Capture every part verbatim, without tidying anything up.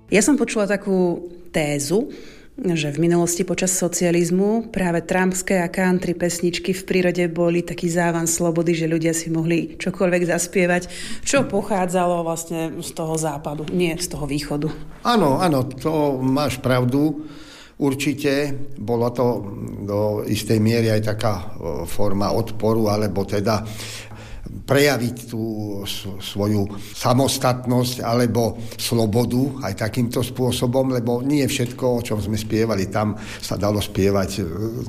Ja som počula takú tézu, že v minulosti počas socializmu práve trumpské a country pesničky v prírode boli taký závan slobody, že ľudia si mohli čokoľvek zaspievať, čo pochádzalo vlastne z toho západu, nie z toho východu. Áno, áno, to máš pravdu. Určite bolo to do istej miery aj taká forma odporu, alebo teda prejaviť tú svoju samostatnosť alebo slobodu aj takýmto spôsobom, lebo nie všetko, o čom sme spievali, tam sa dalo spievať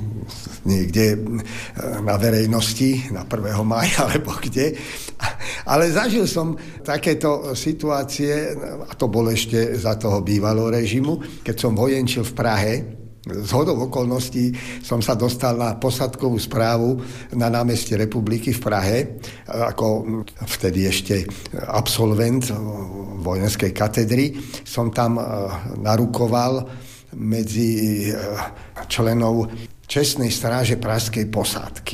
niekde na verejnosti, na prvého mája alebo kde. Ale zažil som takéto situácie, a to bolo ešte za toho bývalého režimu, keď som vojenčil v Prahe. Zhodou okolností som sa dostal na posadkovú správu na námestí Republiky v Prahe, ako vtedy ešte absolvent vojenskej katedry. Som tam narukoval medzi členov čestnej stráže pražskej posádky.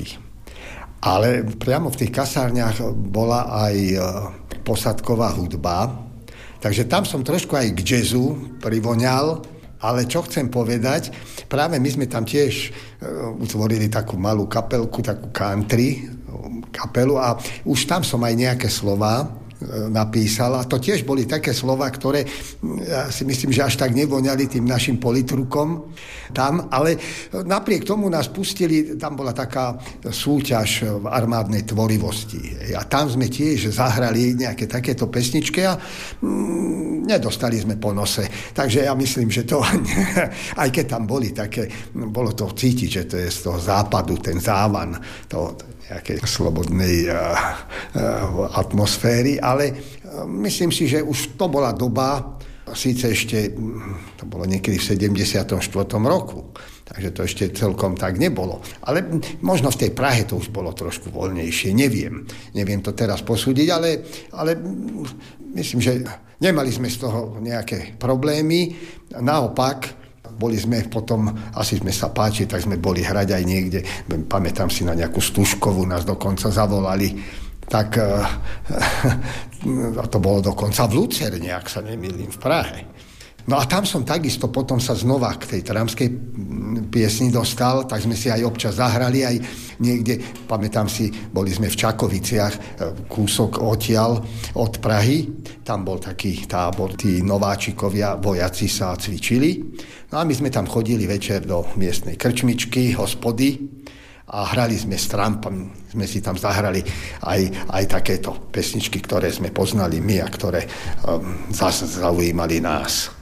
Ale priamo v tých kasárniach bola aj posádková hudba, takže tam som trošku aj k jazzu privoňal. Ale čo chcem povedať, práve my sme tam tiež uh, utvorili takú malú kapelku, takú country um, kapelu a už tam som aj nejaké slová uh, napísal a to tiež boli také slová, ktoré ja si myslím, že až tak nevoňali tým našim politrukom tam, ale napriek tomu nás pustili, tam bola taká súťaž v armádnej tvorivosti a tam sme tiež zahrali nejaké takéto pesničky a mm, nedostali sme po nose. Takže ja myslím, že to, aj keď tam boli také, bolo to cítiť, že to je z toho západu, ten závan, to nejakej slobodnej uh, uh, atmosféry, ale uh, myslím si, že už to bola doba, síce ešte, to bolo niekedy v sedemdesiatom štvrtom roku, takže to ešte celkom tak nebolo. Ale možno v tej Prahe to už bolo trošku voľnejšie, neviem. Neviem to teraz posúdiť, ale, ale myslím, že nemali sme z toho nejaké problémy. Naopak, boli sme potom, asi sme sa páčili, tak sme boli hrať aj niekde. Pamätám si na nejakú Stužkovú, nás dokonca zavolali. Tak a to bolo dokonca v Lucerne, ak sa nemýlim, v Prahe. No a tam som takisto potom sa znova k tej trumpskej piesni dostal, tak sme si aj občas zahrali, aj niekde, pamätám si, boli sme v Čakoviciach, kúsok odtiaľ od Prahy, tam bol taký tábor, tí nováčikovia, vojaci sa cvičili. No a my sme tam chodili večer do miestnej krčmičky, hospody, a hrali sme s Trumpom, sme si tam zahrali aj, aj takéto pesničky, ktoré sme poznali my a ktoré um, zase zaujímali nás.